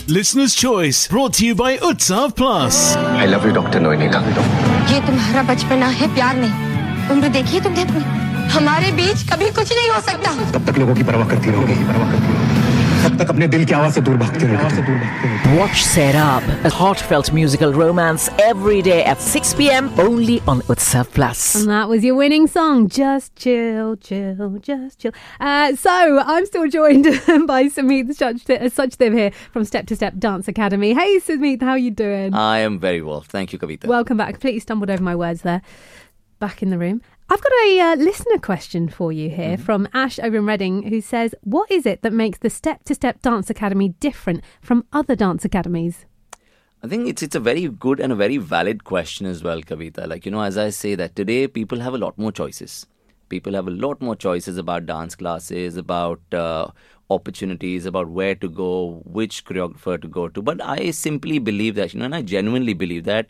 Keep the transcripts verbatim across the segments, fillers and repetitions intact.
Listener's Choice, brought to you by Utsav Plus. I love you, Doctor Noinita. ये तुम्हारा बचपना है, प्यार नहीं. उम्र देखिए तुमने अपनी. हमारे बीच कभी कुछ नहीं हो सकता. तब तक लोगों की परवाह करती रहोगे, परवाह करती रहोगे. तब तक अपने दिल की आवाज से दूर भागते रहोगे. Watch Serab, a heartfelt musical romance every day at six p.m. only on Utsav Plus. And that was your winning song. Just chill, chill, just chill. Uh, so I'm still joined by Sumeet Sachdev here from Step to Step Dance Academy. Hey Sumeet, how are you doing? I am very well. Thank you, Kavita. Welcome back. Completely stumbled over my words there. Back in the room. I've got a uh, listener question for you here mm-hmm. from Ash over in Reading, who says, what is it that makes the Step to Step Dance Academy different from other dance academies? I think it's it's a very good and a very valid question as well, Kavita. Like, you know, as I say that today people have a lot more choices. People have a lot more choices about dance classes, about uh, opportunities, about where to go, which choreographer to go to. But I simply believe that, you know, and I genuinely believe that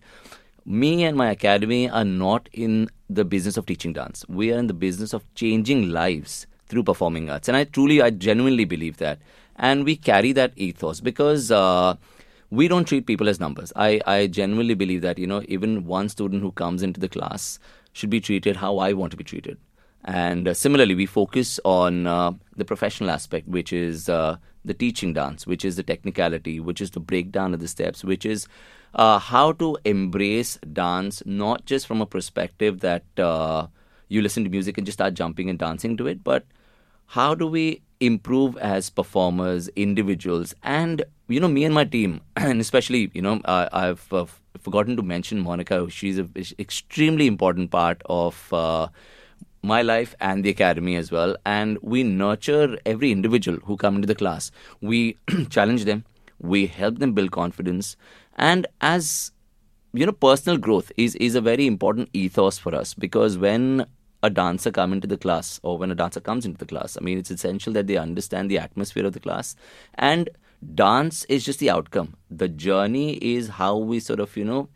me and my academy are not in the business of teaching dance. We are in the business of changing lives through performing arts. And I truly, I genuinely believe that. And we carry that ethos because uh, we don't treat people as numbers. I, I genuinely believe that, you know, even one student who comes into the class should be treated how I want to be treated. And uh, similarly, we focus on uh, the professional aspect, which is uh, the teaching dance, which is the technicality, which is the breakdown of the steps, which is uh, how to embrace dance, not just from a perspective that uh, you listen to music and just start jumping and dancing to it, but how do we improve as performers, individuals, and, you know, me and my team, and especially, you know, uh, I've uh, forgotten to mention Monica. She's an extremely important part of uh, my life and the academy as well. And we nurture every individual who come into the class. We challenge them. We help them build confidence. And as, you know, personal growth is, is a very important ethos for us, because when a dancer come into the class or when a dancer comes into the class, I mean, it's essential that they understand the atmosphere of the class. And dance is just the outcome. The journey is how we sort of, you know,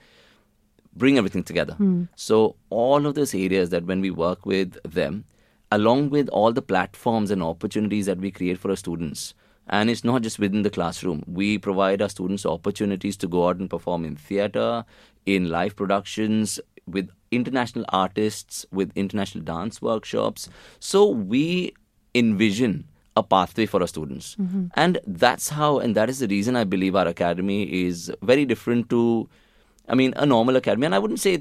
bring everything together. Mm. So all of those areas that when we work with them, along with all the platforms and opportunities that we create for our students, and it's not just within the classroom, we provide our students opportunities to go out and perform in theatre, in live productions, with international artists, with international dance workshops. So we envision a pathway for our students. Mm-hmm. And that's how, and that is the reason I believe our academy is very different to, I mean, a normal academy. And I wouldn't say